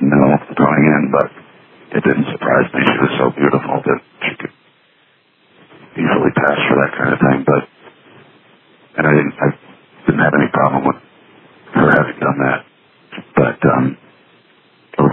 didn't know going in, but it didn't surprise me. She was so beautiful that she could easily pass for that kind of thing. But and I